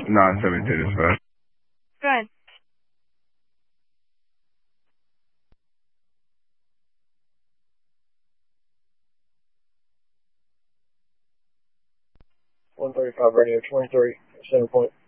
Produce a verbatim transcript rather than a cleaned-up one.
nine seven two dispatch. Go ahead. one thirty-five radio twenty-three, seven point